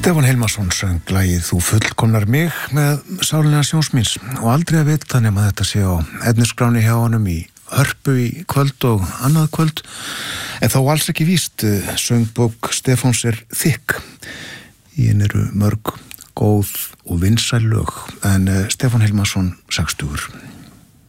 Stefán Hilmarsson söng lagið Þú fullkomnar mig með Sálina sjónsmíns og aldrei að vita nema þetta sé á efnisskráni hjá honum í Hörpu í kvöld og annað kvöld, en þó alls ekki víst. Söngbók Stefáns þykk, í henni eru mörg góð og vinsæl lög, en Stefán Hilmarsson 60.